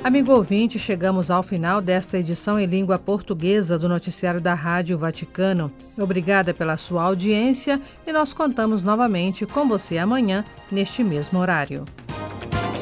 Amigo ouvinte, chegamos ao final desta edição em língua portuguesa do noticiário da Rádio Vaticano. Obrigada pela sua audiência e nós contamos novamente com você amanhã, neste mesmo horário.